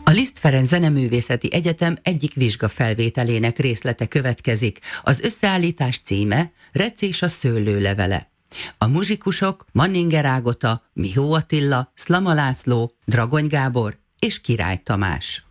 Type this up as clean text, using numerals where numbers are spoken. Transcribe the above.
A Liszt Ferenc Zeneművészeti Egyetem egyik vizsgafelvételének részlete következik. Az összeállítás címe Rec és a szőlőlevele. A muzsikusok Manninger Ágota, Mihó Attila, Szlama László, Dragony Gábor és Király Tamás.